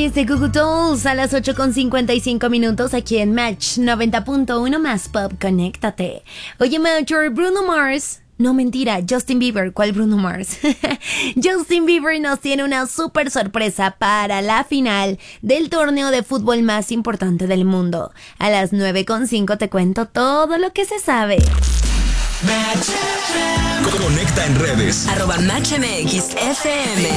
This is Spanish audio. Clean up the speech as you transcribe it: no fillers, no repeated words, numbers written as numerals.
Flores de Goo Goo Dolls a las 8:55 aquí en Match 90.1 más Pop. Conéctate. Oye, Major, Bruno Mars. No, mentira, Justin Bieber. ¿Cuál Bruno Mars? Justin Bieber nos tiene una súper sorpresa para la final del torneo de fútbol más importante del mundo. A las 9:05 te cuento todo lo que se sabe. Conecta en redes. @MatchMXFM.